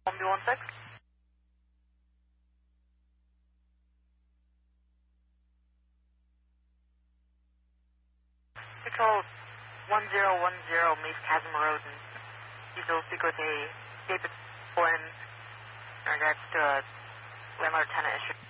1B16. Control 1010 Mace Chasm Road and diesel speak with a David Flynn in regards to a landlord tenant issue.